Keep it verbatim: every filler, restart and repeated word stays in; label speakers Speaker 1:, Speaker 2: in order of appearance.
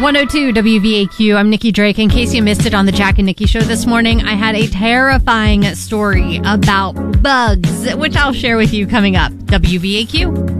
Speaker 1: one oh two W V A Q. I'm Nikki Drake. In case you missed it on the Jack and Nikki show this morning, I had a terrifying story about bugs, which I'll share with you coming up. W V A Q.